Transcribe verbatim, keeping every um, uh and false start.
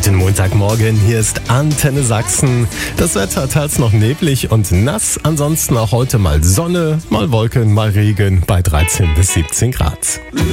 Guten Montagmorgen, hier ist Antenne Sachsen. Das Wetter teils noch neblig und nass, ansonsten auch heute mal Sonne, mal Wolken, mal Regen bei dreizehn bis siebzehn Grad.